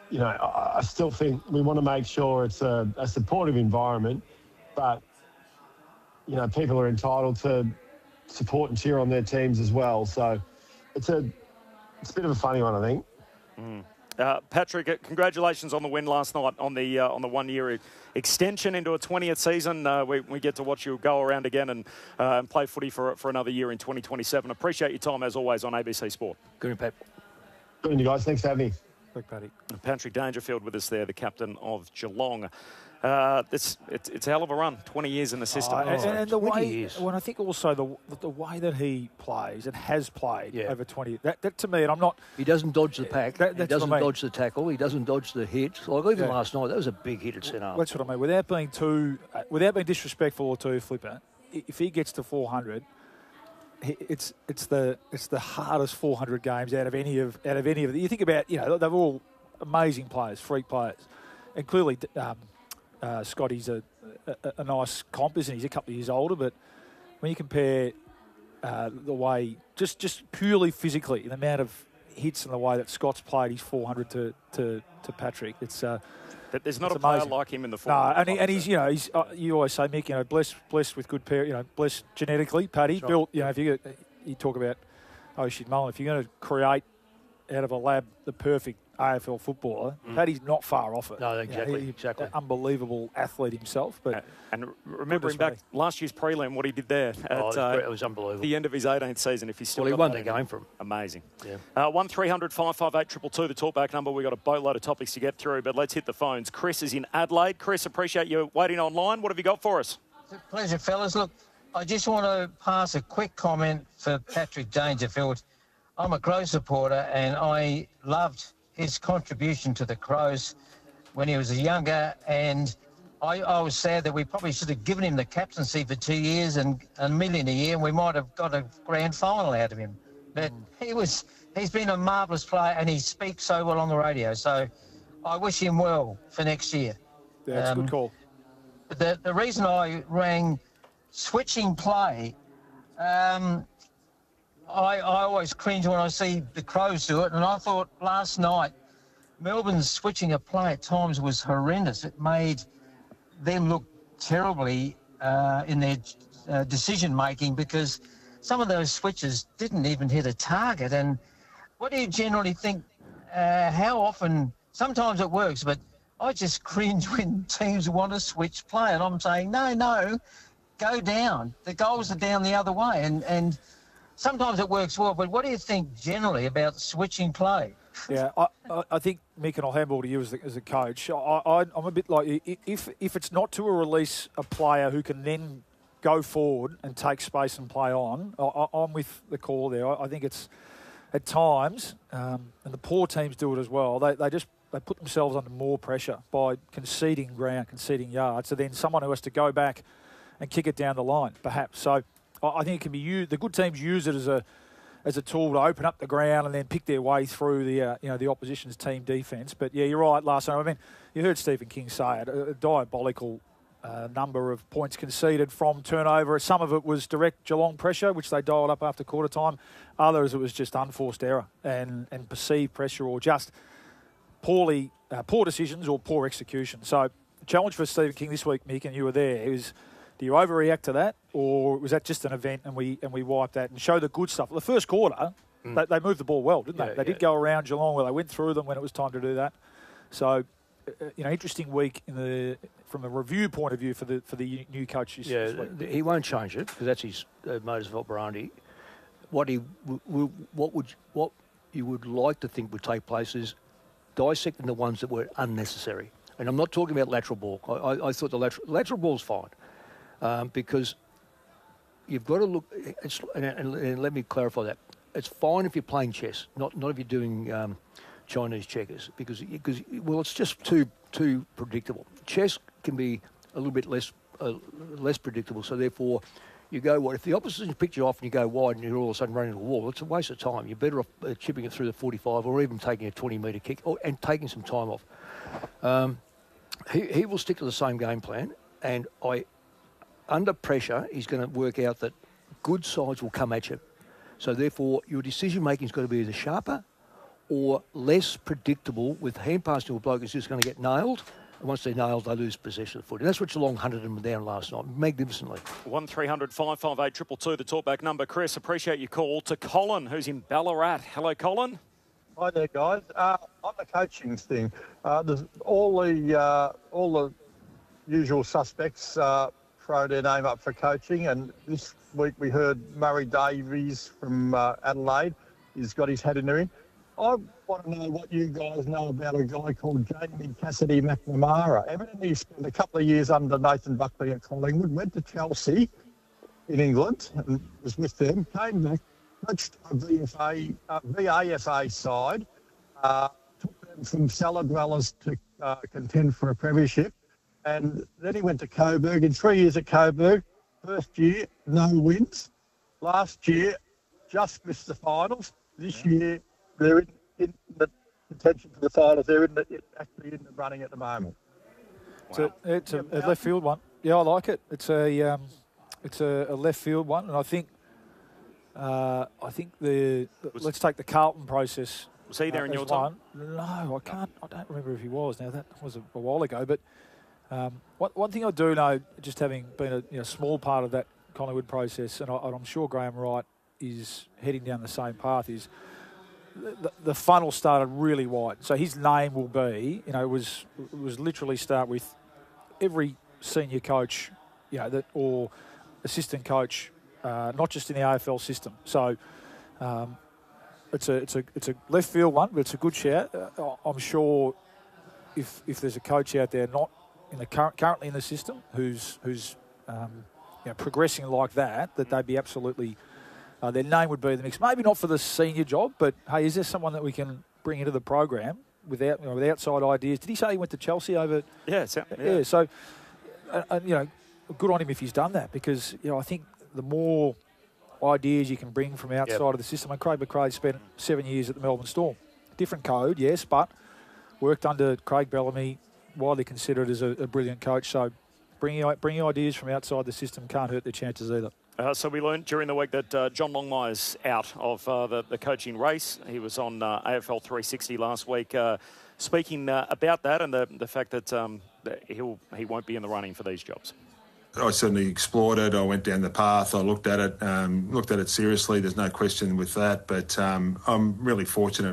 I still think we want to make sure it's a supportive environment, but, people are entitled to support and cheer on their teams as well. So it's a bit of a funny one, I think. Patrick, congratulations on the win last night on the 1-year extension into a 20th season. We get to watch you go around again and play footy for another year in 2027. Appreciate your time, as always, on ABC Sport. Good, Pat. Good on you guys. Thanks for having me. Thanks, Paddy. Patrick Dangerfield with us there, the captain of Geelong. It's a hell of a run, 20 years in the system. And the way, when I think also the way that he plays and has played over 20, that to me, and I'm not... He doesn't dodge the pack. He doesn't dodge the tackle. He doesn't dodge the hit. Like even last night, that was a big hit at centre. That's what I mean. Without being disrespectful or too flippant, if he gets to 400, it's the hardest 400 games out of any of the. You think about, they're all amazing players, freak players, and clearly. Scotty's a nice comp, isn't he? He's a couple of years older, but when you compare the way, just purely physically, the amount of hits and the way that Scott's played his 400 to Patrick, it's there's not a amazing player like him in the 400. No, and he's you always say, Mick, blessed with good parents, blessed genetically, Paddy, right. Built. If you talk about Oisin Mullen, if you're going to create out of a lab the perfect AFL footballer, Paddy's not far off it. No, exactly. An unbelievable athlete himself. But and remembering back last year's prelim, what he did there it was unbelievable. The end of his 18th season, if he's still... Well, he won the game for him. Amazing. Yeah. 1300 558 222, the talkback number. We've got a boatload of topics to get through, but let's hit the phones. Chris is in Adelaide. Chris, appreciate you waiting online. What have you got for us? It's a pleasure, fellas. Look, I just want to pass a quick comment for Patrick Dangerfield. I'm a Crow supporter, and I loved his contribution to the Crows when he was younger, and I was sad that we probably should have given him the captaincy for 2 years and $1 million a year, and we might have got a grand final out of him. But he's been a marvellous player, and he speaks so well on the radio, so I wish him well for next year. Yeah, that's a good call. The reason I rang switching play, I always cringe when I see the Crows do it, and I thought last night Melbourne's switching a play at times was horrendous. It made them look terribly in their decision-making because some of those switches didn't even hit a target. And what do you generally think, how often, sometimes it works, but I just cringe when teams want to switch play, and I'm saying, no, go down. The goals are down the other way, and sometimes it works well, but what do you think generally about switching play? Yeah, I think, Mick, and I'll handball to you as a coach. I'm a bit like, if it's not to release a player who can then go forward and take space and play on, I'm with the call there. I think it's, at times, and the poor teams do it as well, they put themselves under more pressure by conceding ground, conceding yards, so then someone who has to go back and kick it down the line, perhaps. So I think it can be used. The good teams use it as a tool to open up the ground and then pick their way through the opposition's team defence. But yeah, you're right. Last night, I mean, you heard Stephen King say it, a diabolical number of points conceded from turnover. Some of it was direct Geelong pressure, which they dialed up after quarter time. Others, it was just unforced error and perceived pressure, or just poor decisions or poor execution. So the challenge for Stephen King this week, Mick, and you were there, is, do you overreact to that, or was that just an event and we wiped that and show the good stuff? The first quarter, they moved the ball well, didn't they? They did go around Geelong where they went through them when it was time to do that. So, interesting week from a review point of view for the new coach this week. He won't change it because that's his modus operandi. What you would like to think would take place is dissecting the ones that were unnecessary. And I'm not talking about lateral ball. I thought the lateral ball's fine. Because you've got to look, and let me clarify that. It's fine if you're playing chess, not if you're doing Chinese checkers, because it's just too predictable. Chess can be a little bit less predictable, so therefore you go wide. If the opposition picks you off and you go wide and you're all of a sudden running into a wall, it's a waste of time. You're better off chipping it through the 45 or even taking a 20-metre kick and taking some time off. He will stick to the same game plan, and under pressure, he's going to work out that good sides will come at you. So therefore, your decision-making's got to be either sharper or less predictable with hand passing to a bloke who's just going to get nailed. And once they're nailed, they lose possession of the foot. And that's what Geelong hunted them down last night, magnificently. 1300 558 222, the talkback number. Chris, appreciate your call. To Colin, who's in Ballarat. Hello, Colin. Hi there, guys. On the coaching thing, there's all the usual suspects throw their name up for coaching, and this week we heard Murray Davies from Adelaide. He's got his hat in the ring. I want to know what you guys know about a guy called Jamie Cassidy McNamara. Evidently, he spent a couple of years under Nathan Buckley at Collingwood, went to Chelsea in England and was with them, came back, coached a VAFA side, took them from cellar dwellers to contend for a premiership, and then he went to Coburg. In 3 years at Coburg, first year, no wins. Last year, just missed the finals. This year, they're in the contention for the finals. They're actually in the running at the moment. Wow. It's a left field one. Yeah, I like it. It's a left field one, and I think let's take the Carlton process. Was he there in your time? No, I can't. I don't remember if he was. Now that was a while ago, but one thing I do know, just having been a small part of that Collingwood process, and I'm sure Graham Wright is heading down the same path, is the funnel started really wide. So his name will be, it was literally start with every senior coach, or assistant coach, not just in the AFL system. So it's a left field one, but it's a good shout. I'm sure if there's a coach out there not in the currently in the system who's progressing like that they'd be absolutely. Their name would be in the mix. Maybe not for the senior job, but hey, is there someone that we can bring into the program with outside ideas? Did he say he went to Chelsea over? Yeah. So, good on him if he's done that, because I think the more ideas you can bring from outside of the system. And Craig McRae spent 7 years at the Melbourne Storm. Different code, yes, but worked under Craig Bellamy, widely considered as a brilliant coach. So bringing ideas from outside the system can't hurt their chances either. So we learned during the week that John Longmire's out of the coaching race. He was on AFL 360 last week speaking about that and the fact that he won't be in the running for these jobs. I certainly explored it. I went down the path. I looked at it seriously. There's no question with that. But I'm really fortunate.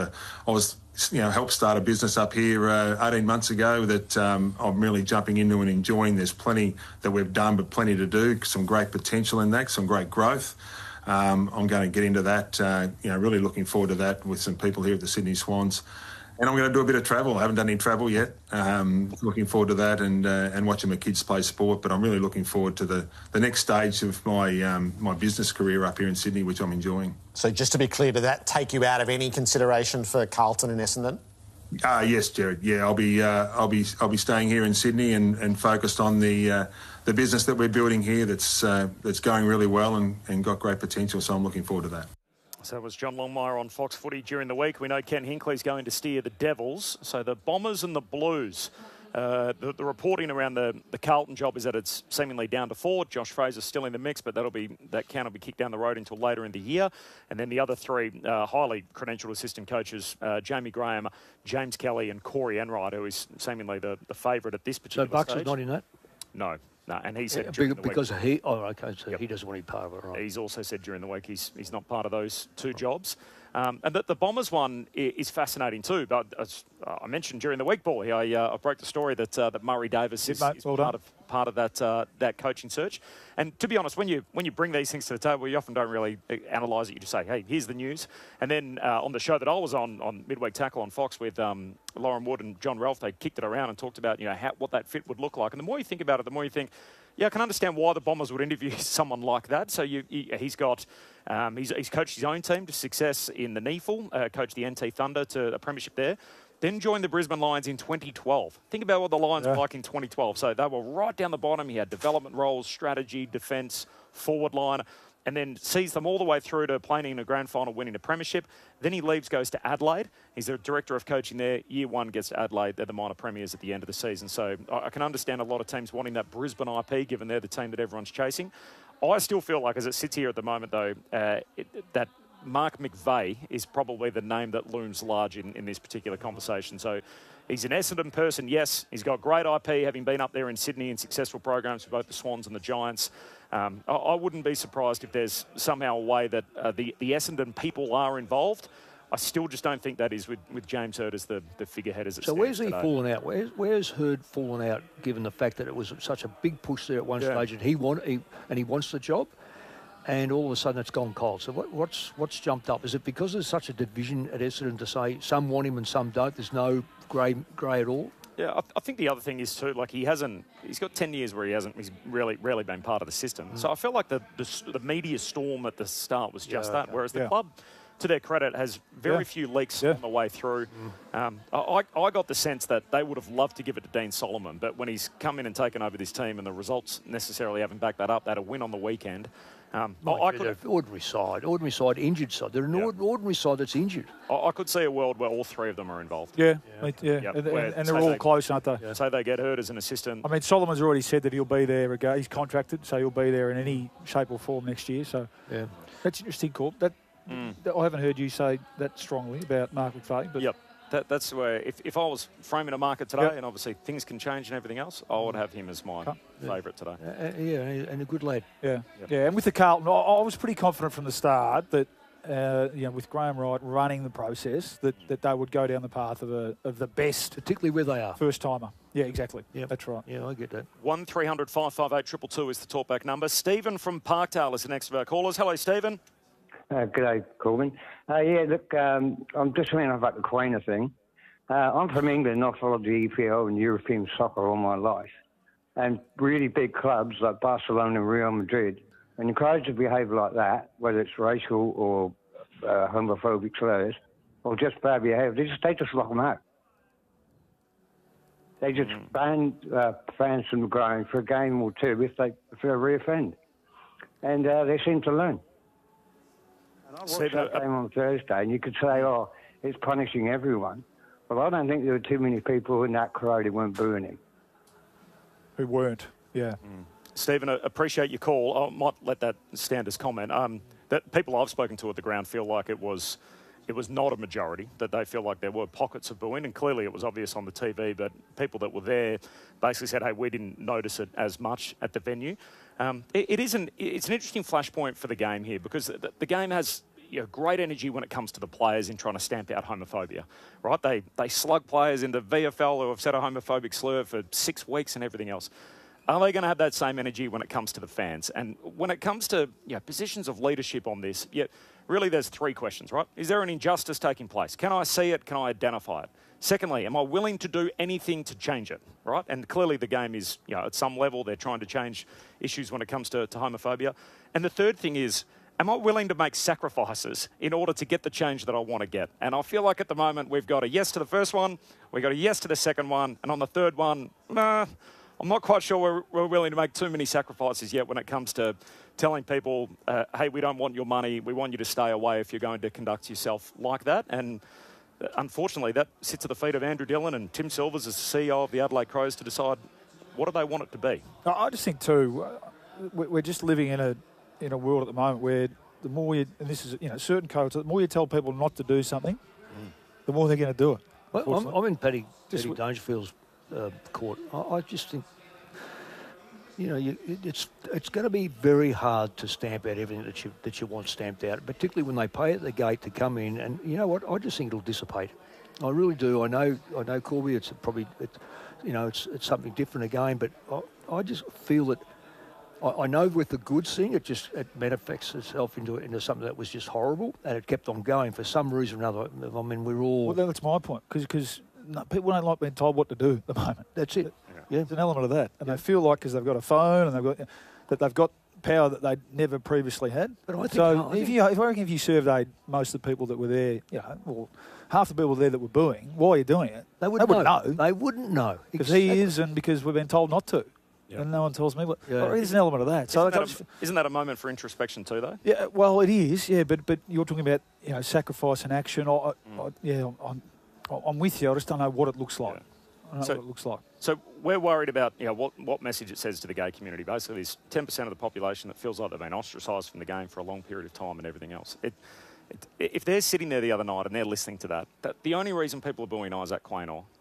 Helped start a business up here 18 months ago that I'm really jumping into and enjoying. There's plenty that we've done, but plenty to do. Some great potential in that, some great growth. I'm going to get into that. Really looking forward to that with some people here at the Sydney Swans. And I'm going to do a bit of travel. I haven't done any travel yet. Looking forward to that and watching my kids play sport. But I'm really looking forward to the next stage of my business career up here in Sydney, which I'm enjoying. So just to be clear, did that take you out of any consideration for Carlton and Essendon? Yes, Jared. Yeah, I'll be staying here in Sydney and focused on the business that we're building here. That's going really well and got great potential. So I'm looking forward to that. So it was John Longmire on Fox Footy during the week. We know Ken Hinckley's going to steer the Devils. So the Bombers and the Blues. The reporting around the Carlton job is that it's seemingly down to 4. Josh Fraser's still in the mix, but that count will be kicked down the road until later in the year. And then the other 3 highly credentialed assistant coaches, Jamie Graham, James Kelly and Corey Enright, who is seemingly the favourite at this particular stage. So Bucks is not in that? No, and he said because he doesn't want any part of it, right? He's also said during the week he's not part of those 2 jobs. And the Bombers one is fascinating too. But as I mentioned during the week, Paulie, I broke the story that Murray Davis is part of that coaching search. And to be honest, when you bring these things to the table, you often don't really analyse it. You just say, hey, here's the news. And then on the show that I was on Midweek Tackle on Fox with Lauren Wood and John Ralph, they kicked it around and talked about what that fit would look like. And the more you think about it, the more you think, yeah, I can understand why the Bombers would interview someone like that. So he's coached his own team to success in the NEFL, coached the NT Thunder to a premiership there, then joined the Brisbane Lions in 2012. Think about what the Lions were like in 2012. So they were right down the bottom. He had development roles, strategy, defence, forward line, and then sees them all the way through to playing in a grand final, winning a premiership. Then he leaves, goes to Adelaide. He's the director of coaching there. Year 1 gets to Adelaide. They're the minor premiers at the end of the season. So I can understand a lot of teams wanting that Brisbane IP, given they're the team that everyone's chasing. I still feel like, as it sits here at the moment, though, that Mark McVeigh is probably the name that looms large in this particular conversation. So he's an Essendon person, yes. He's got great IP, having been up there in Sydney in successful programs for both the Swans and the Giants. I wouldn't be surprised if there's somehow a way that the Essendon people are involved. I still just don't think that is with James Hird as the figurehead as it So stands where's he today. fallen out? Where's Hird fallen out, given the fact that it was such a big push there at one stage, and he wants the job, and all of a sudden it's gone cold. So what's jumped up? Is it because there's such a division at Essendon to say some want him and some don't? There's no grey at all. Yeah, I think the other thing is too, like he's got 10 years where he's rarely been part of the system. So I felt like the media storm at the start was just that, whereas the club, to their credit, has very few leaks on the way through. I got the sense that they would have loved to give it to Dean Solomon, but when he's come in and taken over this team and the results necessarily haven't backed that up, they had a win on the weekend. Ordinary side, injured side. They're an ordinary side that's injured. I could see a world where all three of them are involved. And they're all close, aren't they? So they get hurt as an assistant. I mean, Solomon's already said that he'll be there. He's contracted, so he'll be there in any shape or form next year. So that's interesting, Corp. I haven't heard you say that strongly about Mark McVeigh. But That's where, if I was framing a market today, and obviously things can change and everything else, I would have him as my favourite today. And a good lad. And with the Carlton, I was pretty confident from the start that, with Graham Wright running the process, that they would go down the path of the best, particularly where they are. First timer. Yeah, exactly. Yeah, that's right. Yeah, I get that. 1300 558 222 is the talkback number. Stephen from Parkdale is the next of our callers. Hello, Stephen. G'day, Corbin. Look, I'm just saying about the Quainer thing. I'm from England. I followed the EPL and European soccer all my life. And really big clubs like Barcelona and Real Madrid, when you encourage to behave like that, whether it's racial or homophobic slurs, or just bad behaviour, they just lock them out. They just ban fans from going for a game or two if they reoffend. And they seem to learn. And I watched that game on Thursday, and you could say, it's punishing everyone. But I don't think there were too many people in that crowd who weren't booing him. Who weren't, Stephen, I appreciate your call. I might let that stand as comment. That people I've spoken to at the ground feel like it was not a majority, that they feel like there were pockets of booing, and clearly it was obvious on the TV, but people that were there basically said, hey, we didn't notice it as much at the venue. It's an interesting flashpoint for the game here, because the game has great energy when it comes to the players in trying to stamp out homophobia, right? They slug players into VFL who have said a homophobic slur for 6 weeks and everything else. Are they going to have that same energy when it comes to the fans? And when it comes to positions of leadership on this, really there's 3 questions, right? Is there an injustice taking place? Can I see it? Can I identify it? Secondly, am I willing to do anything to change it, right? And clearly the game is, at some level they're trying to change issues when it comes to homophobia. And the third thing is, am I willing to make sacrifices in order to get the change that I want to get? And I feel like at the moment we've got a yes to the first one, we've got a yes to the second one, and on the third one, I'm not quite sure we're willing to make too many sacrifices yet when it comes to telling people, hey, we don't want your money, we want you to stay away if you're going to conduct yourself like that. And unfortunately, that sits at the feet of Andrew Dillon and Tim Silvers as the CEO of the Adelaide Crows to decide what do they want it to be. I just think too, we're just living in a world at the moment where the more you, and this is certain codes, the more you tell people not to do something, the more they're going to do it. Well, I'm in Paddy Dangerfield's court. I just think, it's going to be very hard to stamp out everything that you want stamped out, particularly when they pay at the gate to come in. And you know what? I just think it'll dissipate. I really do. I know, Corby. It's probably, it's something different again. But I just feel that. I know with the goods thing, it manifests itself into something that was just horrible, and it kept on going for some reason or another. I mean, we're all. Well, that's my point, because people don't like being told what to do at the moment. That's it. Yeah, it's an element of that, and they feel like because they've got a phone and they've got power that they never previously had. But I think if you surveyed most of the people that were there, well, half the people there that were booing, why are you doing it? They wouldn't know. They wouldn't know because he is, and because we've been told not to. And no one tells me what. Yeah. There's an element of that. So isn't that a moment for introspection too, though? Yeah, well, it is. Yeah, but you're talking about sacrifice and action. I'm with you. I just don't know what it looks like. I don't know what it looks like. So we're worried about what message it says to the gay community. Basically, there's 10% of the population that feels like they've been ostracised from the game for a long period of time and everything else. if they're sitting there the other night and they're listening to that the only reason people are booing Isaac Quaynor